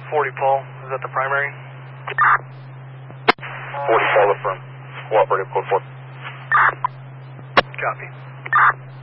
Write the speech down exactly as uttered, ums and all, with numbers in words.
forty Paul, is that the primary? forty Paul, affirm. Cooperative, code four. Copy.